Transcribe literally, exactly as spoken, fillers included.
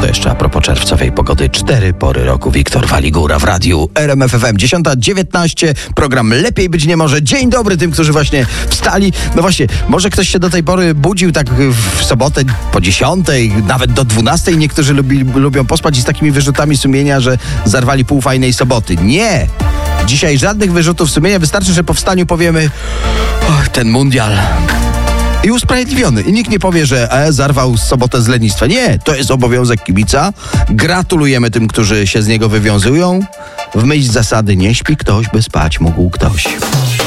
To jeszcze a propos czerwcowej pogody. Cztery pory roku. Wiktor Waligura w radiu R M F F M. dziesiąta dziewiętnaście. Program Lepiej być nie może. Dzień dobry tym, którzy właśnie wstali. No właśnie, może ktoś się do tej pory budził tak w sobotę po dziesiątej, nawet do dwunastej. Niektórzy lubi, lubią pospać i z takimi wyrzutami sumienia, że zarwali pół fajnej soboty. Nie! Dzisiaj żadnych wyrzutów sumienia. Wystarczy, że po wstaniu powiemy: och, ten mundial... I usprawiedliwiony. I nikt nie powie, że e, zarwał sobotę z lenistwa. Nie, to jest obowiązek kibica. Gratulujemy tym, którzy się z niego wywiązują. W myśl zasady nie śpi ktoś, by spać mógł ktoś.